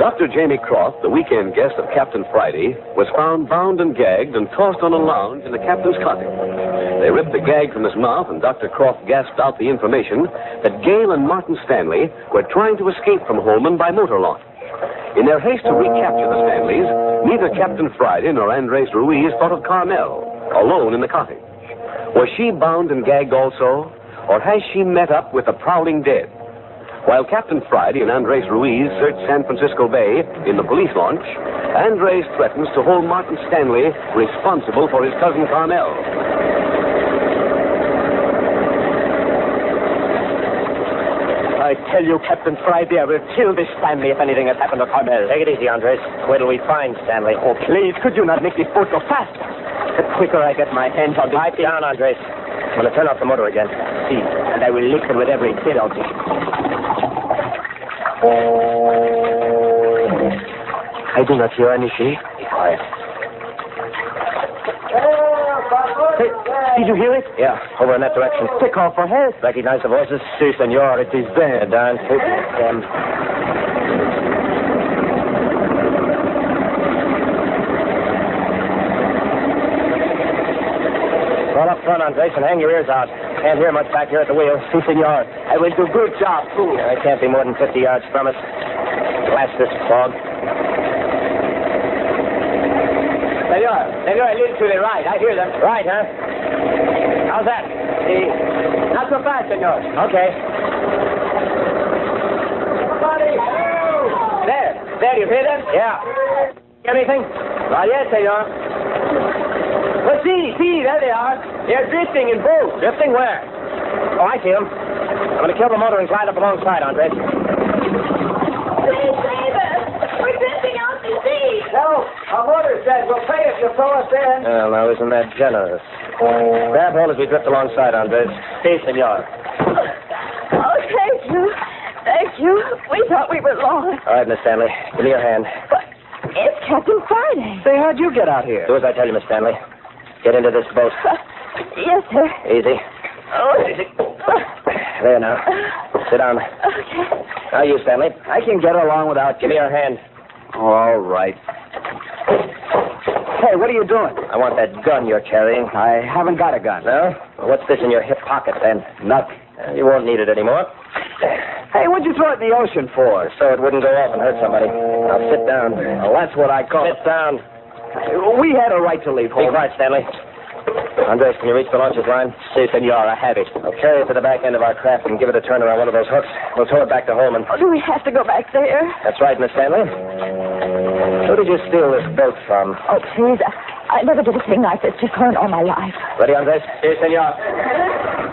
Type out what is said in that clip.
Dr. Jamie Croft, the weekend guest of Captain Friday, was found bound and gagged and tossed on a lounge in the captain's cottage. They ripped the gag from his mouth, and Dr. Croft gasped out the information that Gale and Martin Stanley were trying to escape from Holman by motor launch. In their haste to recapture the Stanleys, neither Captain Friday nor Andres Ruiz thought of Carmel, alone in the cottage. Was she bound and gagged also, or has she met up with the prowling dead? While Captain Friday and Andres Ruiz search San Francisco Bay in the police launch, Andres threatens to hold Martin Stanley responsible for his cousin Carmel. I tell you, Captain Friday, I will kill this Stanley if anything has happened to Carmel. Take it easy, Andres. Wait till we find Stanley. Oh, please, could you not make this boat go faster? The quicker I get my hands on this... Pipe down, Andres. I'm going to turn off the motor again. See, and I will listen with every bit of it. I do not hear anything. Be quiet. Hey, did you hear it? Yeah, over in that direction. They call for help. Recognize the voices? Si, senor, it is them. Down. Them. Roll up front, Andres, and hang your ears out. Can't hear much back here at the wheel. Si, senor. I will do good job, too. I can't be more than 50 yards from us. Blast this fog. Senor, a little to the right. I hear them. Right, huh? How's that? Not so fast, senor. Okay. There, you hear them? Yeah. Anything? Yes, senor. Well, see, there they are. They're drifting in boats. Drifting where? Oh, I see them. I'm going to kill the motor and glide up alongside, Andres. Please save us. We're drifting out to sea. No, our motor says we'll pay if you throw us in. Well, now, isn't that generous? Grab hold as we drift alongside, Andres. Si, senor. Oh, thank you. Thank you. We thought we were lost. All right, Miss Stanley. Give me your hand. But it's Captain Friday. Say, how'd you get out here? Do as I tell you, Miss Stanley. Get into this boat. Yes, sir. Easy. Oh. Easy. There now. Sit down. Okay. Now you, Stanley. I can get along without you. Give me your hand. All right. Hey, what are you doing? I want that gun you're carrying. I haven't got a gun. No? Well, what's this in your hip pocket, then? Nothing. You won't need it anymore. Hey, what'd you throw it in the ocean for? So it wouldn't go off and hurt somebody. Now sit down. Well, that's what I call Sit down. We had a right to leave Be home. quiet, Stanley. Andres, can you reach the launcher's line? Si, senor, I have it. I'll carry it to the back end of our craft and give it a turn around one of those hooks. We'll tow it back to Holman. Oh, do we have to go back there? That's right, Miss Stanley. Who did you steal this boat from? Oh, please. I never did a thing like this before in all my life. Ready, Andres? Si, senor.